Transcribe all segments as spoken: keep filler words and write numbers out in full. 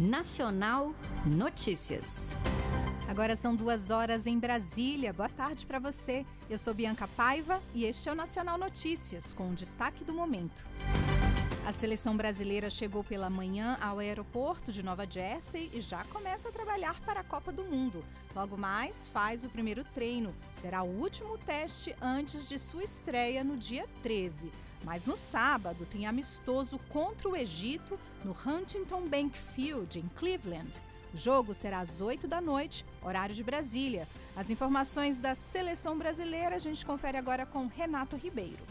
Nacional Notícias. Agora são duas horas em Brasília. Boa tarde para você. Eu sou Bianca Paiva e este é o Nacional Notícias, com o destaque do momento. A seleção brasileira chegou pela manhã ao aeroporto de Nova Jersey e já começa a trabalhar para a Copa do Mundo. Logo mais, faz o primeiro treino. Será o último teste antes de sua estreia no dia treze. Mas no sábado tem amistoso contra o Egito no Huntington Bank Field, em Cleveland. O jogo será às oito da noite, horário de Brasília. As informações da seleção brasileira a gente confere agora com Renato Ribeiro.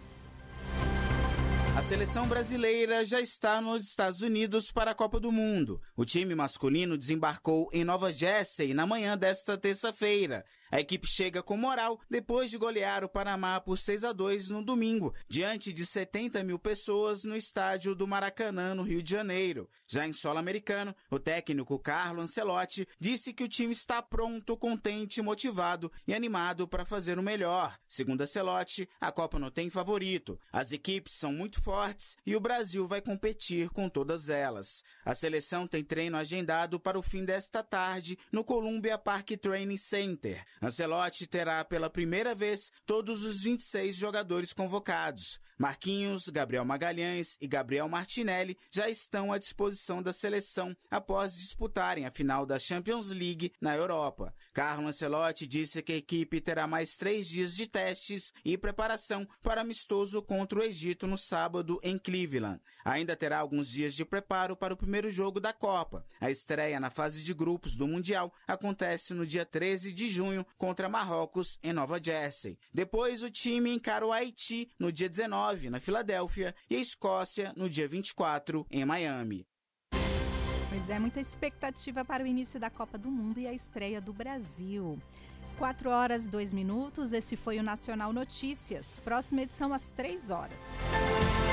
A seleção brasileira já está nos Estados Unidos para a Copa do Mundo. O time masculino desembarcou em Nova Jersey na manhã desta terça-feira. A equipe chega com moral depois de golear o Panamá por seis a dois no domingo, diante de setenta mil pessoas no estádio do Maracanã, no Rio de Janeiro. Já em solo americano, o técnico Carlo Ancelotti disse que o time está pronto, contente, motivado e animado para fazer o melhor. Segundo Ancelotti, a Copa não tem favorito. As equipes são muito fortes e o Brasil vai competir com todas elas. A seleção tem treino agendado para o fim desta tarde no Columbia Park Training Center. Ancelotti terá pela primeira vez todos os vinte e seis jogadores convocados. Marquinhos, Gabriel Magalhães e Gabriel Martinelli já estão à disposição da seleção após disputarem a final da Champions League na Europa. Carlo Ancelotti disse que a equipe terá mais três dias de testes e preparação para amistoso contra o Egito no sábado em Cleveland. Ainda terá alguns dias de preparo para o primeiro jogo da Copa. A estreia na fase de grupos do Mundial acontece no dia treze de junho contra Marrocos em Nova Jersey. Depois o time encara o Haiti no dia dezenove na Filadélfia e a Escócia no dia vinte e quatro em Miami. Pois é, muita expectativa para o início da Copa do Mundo e a estreia do Brasil. quatro horas, dois minutos, esse foi o Nacional Notícias. Próxima edição às três horas.